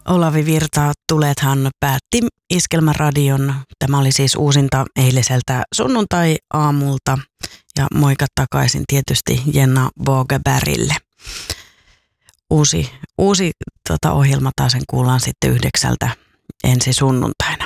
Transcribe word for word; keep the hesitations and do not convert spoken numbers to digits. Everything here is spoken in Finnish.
Olavi Virta, Tulethan päätti Iskelmäradion. Tämä oli siis uusinta eiliseltä sunnuntai-aamulta. Ja moika takaisin tietysti Jenna Vågbergille. Uusi, uusi tota, ohjelma taas sen kuullaan sitten yhdeksältä ensi sunnuntaina.